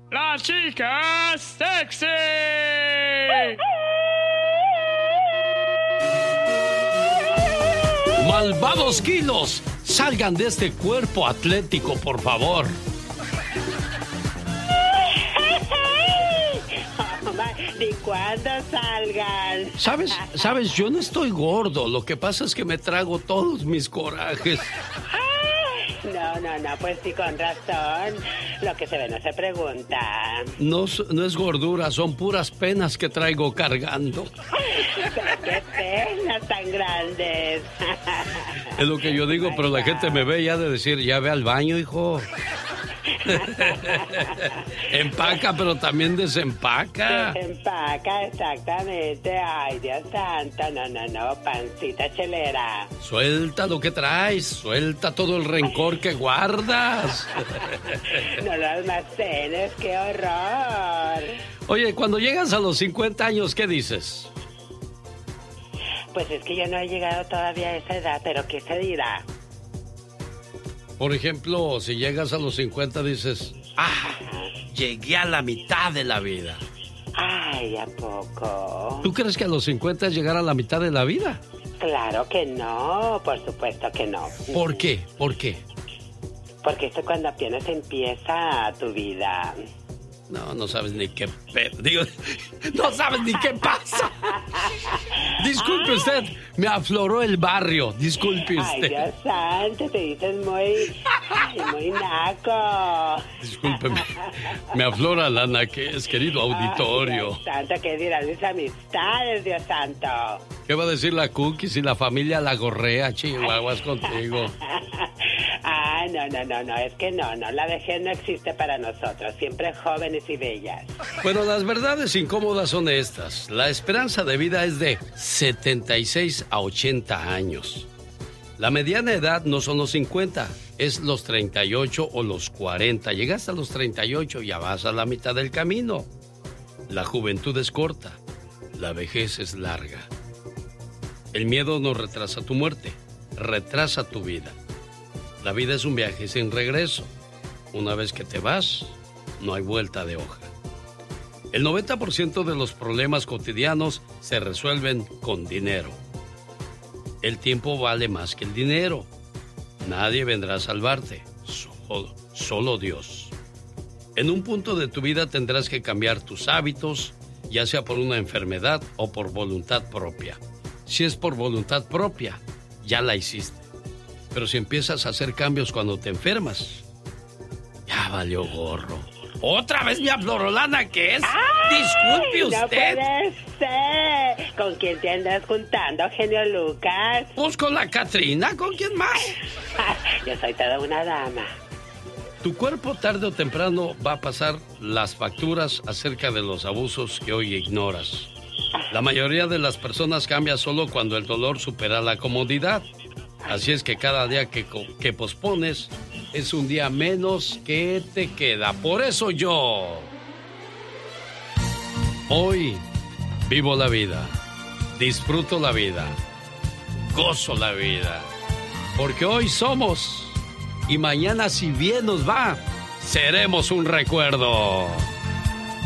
¡La chica sexy! Malvados kilos, salgan de este cuerpo atlético, por favor. Ni cuándo salgan. ¿Sabes? Yo no estoy gordo. Lo que pasa es que me trago todos mis corajes. No, pues sí, con razón. Lo que se ve no se pregunta. No es gordura, son puras penas que traigo cargando. Pero qué penas tan grandes. Es lo que yo digo, pero la gente me ve ya de decir, ya ve al baño, hijo. Empaca, pero también desempaca. Desempaca, exactamente. Ay, Dios santo, no, pancita chelera. Suelta lo que traes, suelta todo el rencor que guardas. No lo almacenes, qué horror. Oye, cuando llegas a los 50 años, ¿qué dices? Pues es que yo no he llegado todavía a esa edad, pero ¿qué se dirá? Por ejemplo, si llegas a los 50 dices, llegué a la mitad de la vida. Ay, ¿a poco? ¿Tú crees que a los 50 es llegar a la mitad de la vida? Claro que no, por supuesto que no. ¿Por qué? ¿Por qué? Porque esto cuando apenas empieza tu vida. No sabes ni qué digo, no sabes ni qué pasa. Disculpe usted, me afloró el barrio. Disculpe usted. Ay, Dios santo, te dices muy naco. Discúlpeme, me aflora la naquez, querido auditorio. Ay, Dios santo, ¿qué dirán mis amistades, Dios santo? ¿Qué va a decir la Cookie si la familia la gorrea, chihuahuas contigo? No, es que no, la vejez no existe para nosotros, siempre jóvenes y bellas. Bueno, las verdades incómodas son estas. La esperanza de vida es de 76 a 80 años. La mediana edad no son los 50, es los 38 o los 40. Llegaste a los 38 y ya vas a la mitad del camino. La juventud es corta, la vejez es larga. El miedo no retrasa tu muerte, retrasa tu vida. La vida es un viaje sin regreso. Una vez que te vas, no hay vuelta de hoja. El 90% de los problemas cotidianos se resuelven con dinero. El tiempo vale más que el dinero. Nadie vendrá a salvarte, solo Dios. En un punto de tu vida tendrás que cambiar tus hábitos, ya sea por una enfermedad o por voluntad propia. Si es por voluntad propia, ya la hiciste. Pero si empiezas a hacer cambios cuando te enfermas, ya valió gorro. ¿Otra vez me afloró la naquez? Disculpe usted. No puede ser. ¿Con quién te andas juntando, genio Lucas? Pues con la Catrina, ¿con quién más? Yo soy toda una dama. Tu cuerpo tarde o temprano va a pasar las facturas acerca de los abusos que hoy ignoras. La mayoría de las personas cambia solo cuando el dolor supera la comodidad. Así es que cada día que pospones es un día menos que te queda. Por eso yo hoy vivo la vida, disfruto la vida, gozo la vida. Porque hoy somos y mañana, si bien nos va, seremos un recuerdo.